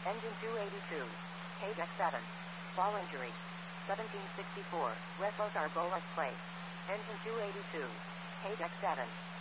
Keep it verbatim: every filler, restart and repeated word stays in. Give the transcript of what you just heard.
Engine two eighty-two. K deck seven. Fall injury. seventeen sixty-four. West Los Argolas Place. Engine two eighty-two. K deck seven.